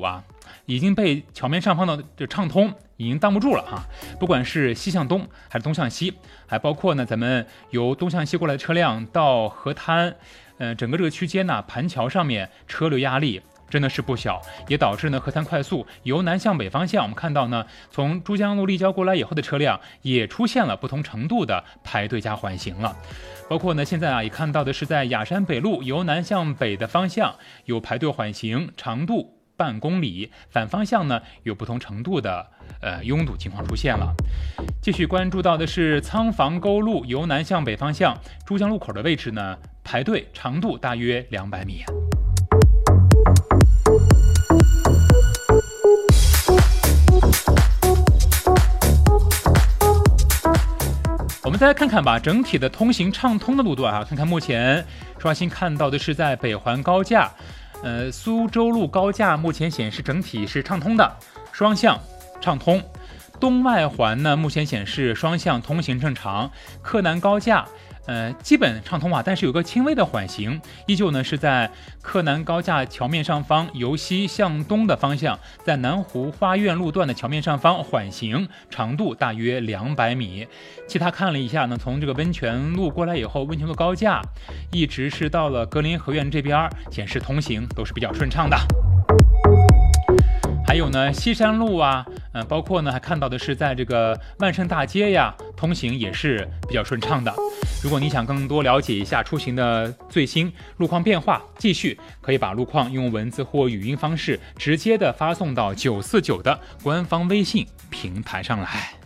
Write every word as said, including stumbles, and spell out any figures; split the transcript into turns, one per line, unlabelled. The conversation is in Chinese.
啊，已经被桥面上方的这畅通已经挡不住了啊！不管是西向东还是东向西，还包括呢咱们由东向西过来的车辆到河滩，呃，整个这个区间呢，盘桥上面车流压力真的是不小，也导致呢河滩快速由南向北方向，我们看到呢，从珠江路立交过来以后的车辆也出现了不同程度的排队加缓行了。包括呢，现在啊也看到的是在雅山北路由南向北的方向有排队缓行，长度半公里，反方向呢有不同程度的呃拥堵情况出现了。继续关注到的是仓房沟路由南向北方向珠江路口的位置呢，排队长度大约两百米。我们再来看看吧，整体的通行畅通的路段啊，看看目前刷新看到的是在北环高架，呃，苏州路高架目前显示整体是畅通的，双向畅通。东外环呢，目前显示双向通行正常。柯南高架，呃，基本畅通啊，但是有个轻微的缓行，依旧呢是在柯南高架桥面上方由西向东的方向，在南湖花苑路段的桥面上方缓行，长度大约两百米。其他看了一下呢，从这个温泉路过来以后，温泉路高架一直是到了格林河苑这边，显示通行都是比较顺畅的。还有呢，西山路啊，嗯、呃，包括呢还看到的是在这个万盛大街呀，通行也是比较顺畅的。如果你想更多了解一下出行的最新路况变化，继续可以把路况用文字或语音方式直接的发送到九四九的官方微信平台上来。